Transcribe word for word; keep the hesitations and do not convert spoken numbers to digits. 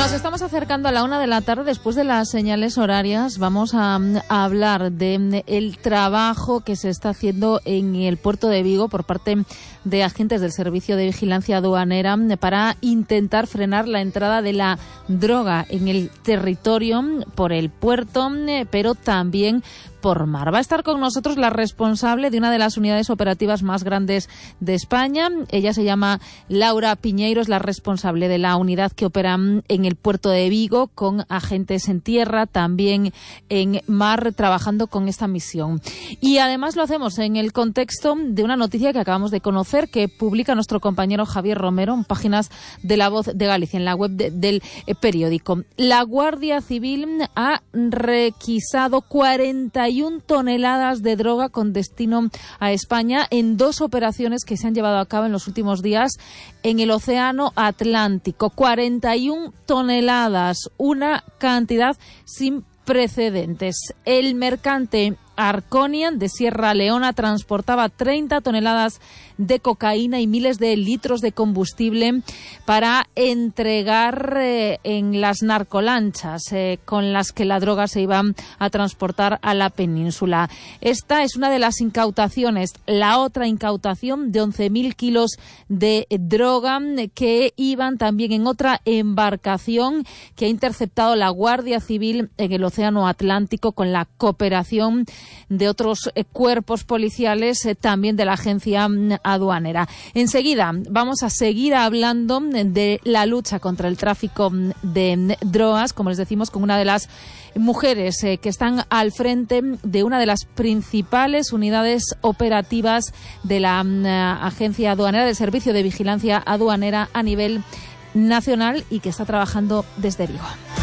Nos estamos acercando a la una de la tarde. Después de las señales horarias vamos a, a hablar de el trabajo que se está haciendo en el puerto de Vigo por parte de agentes del Servicio de Vigilancia Aduanera para intentar frenar la entrada de la droga en el territorio por el puerto, pero también por mar. Va a estar con nosotros la responsable de una de las unidades operativas más grandes de España. Ella se llama Laura Piñeiro, es la responsable de la unidad que opera en el puerto de Vigo con agentes en tierra, también en mar, trabajando con esta misión. Y además lo hacemos en el contexto de una noticia que acabamos de conocer que publica nuestro compañero Javier Romero en páginas de La Voz de Galicia, en la web de, del eh, periódico. La Guardia Civil ha requisado cuarenta y una toneladas de droga con destino a España en dos operaciones que se han llevado a cabo en los últimos días en el Océano Atlántico. cuarenta y una toneladas, una cantidad sin precedentes. El mercante Arconian de Sierra Leona transportaba treinta toneladas de cocaína y miles de litros de combustible para entregar eh, en las narcolanchas eh, con las que la droga se iba a transportar a la península. Esta es una de las incautaciones. La otra incautación de once mil kilos de droga que iban también en otra embarcación que ha interceptado la Guardia Civil en el Océano Atlántico con la cooperación de otros eh, cuerpos policiales, eh, también de la agencia mm, aduanera. Enseguida vamos a seguir hablando de la lucha contra el tráfico de drogas, como les decimos, con una de las mujeres eh, que están al frente de una de las principales unidades operativas de la mm, agencia aduanera, del Servicio de Vigilancia Aduanera a nivel nacional y que está trabajando desde Vigo.